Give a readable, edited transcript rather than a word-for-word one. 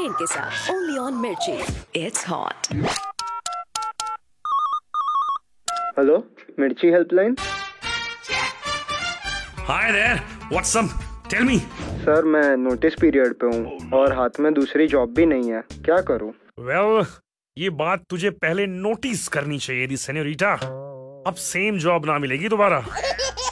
Complaint के साथ only on मिर्ची। It's hot. हेलो, मिर्ची helpline. Hi there, what's up? Tell me. Sir, मैं नोटिस पीरियड पे हूँ और हाथ में दूसरी जॉब भी नहीं है, क्या करूँ? वेल, ये बात तुझे पहले नोटिस करनी चाहिए थी सेन्योरिटा। अब सेम जॉब ना मिलेगी दोबारा।